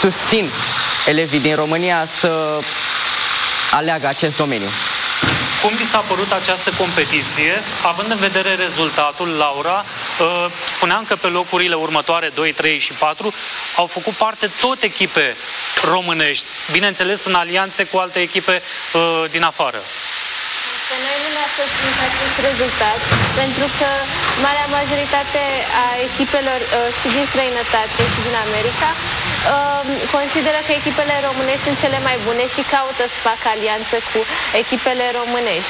susțin elevii din România să aleagă acest domeniu. Cum vi s-a părut această competiție, având în vedere rezultatul, Laura? Spuneam că pe locurile următoare, 2, 3 și 4, au făcut parte tot echipe românești, bineînțeles în alianțe cu alte echipe din afară. Pe noi nu ne-a surprins acest rezultat, pentru că marea majoritate a echipelor și din străinătate și din America consideră că echipele românești sunt cele mai bune și caută să facă alianță cu echipele românești.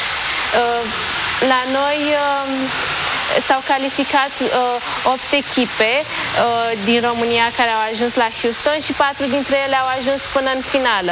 La noi s-au calificat 8 echipe din România care au ajuns la Houston și 4 dintre ele au ajuns până în finală.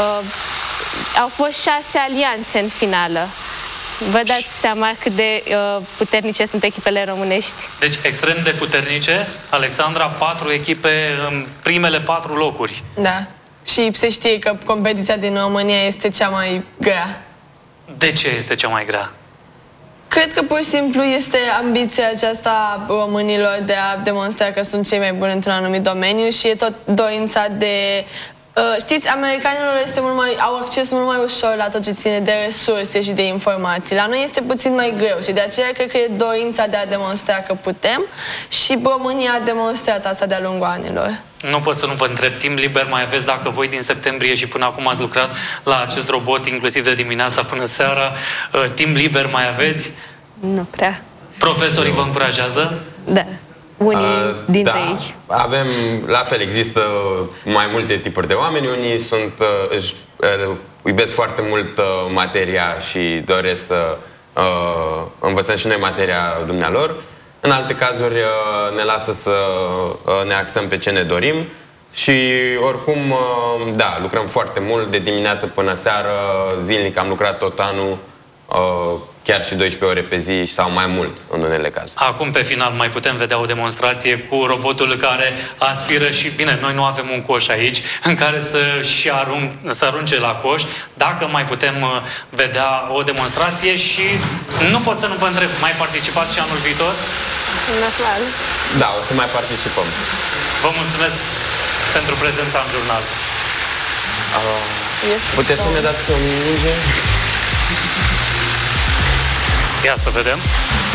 Au fost 6 alianțe în finală. Vă dați seama cât de puternice sunt echipele românești. Deci extrem de puternice. Alexandra, 4 echipe în primele 4 locuri. Da. Și se știe că competiția din România este cea mai grea. De ce este cea mai grea? Cred că pur și simplu este ambiția aceasta românilor de a demonstra că sunt cei mai buni într-un anumit domeniu și e tot dorința de... știți, americanilor au acces mult mai ușor la tot ce ține de resurse și de informații. La noi este puțin mai greu și de aceea cred că e dorința de a demonstra că putem și România a demonstrat asta de-a lungul anilor. Nu pot să nu vă întreb, timp liber mai aveți dacă voi din septembrie și până acum ați lucrat la acest robot, inclusiv de dimineața până seara, timp liber mai aveți? Nu prea. Profesorii vă încurajează? Da. Unii dintre ei. Avem, la fel, există mai multe tipuri de oameni. Unii își iubesc foarte mult materia și doresc să învățăm și noi materia dumnealor. În alte cazuri ne lasă să ne axăm pe ce ne dorim și oricum, da, lucrăm foarte mult, de dimineață până seară, zilnic, am lucrat tot anul, chiar și 12 ore pe zi sau mai mult în unele cazuri. Acum, pe final, mai putem vedea o demonstrație cu robotul care aspiră și, bine, noi nu avem un coș aici în care să arunce la coș. Dacă mai putem vedea o demonstrație și nu pot să nu vă întreb, mai participați și anul viitor? Natural. Da, o să mai participăm. Vă mulțumesc pentru prezența în jurnal. Puteți să ne dați o minge? Ia să vedem.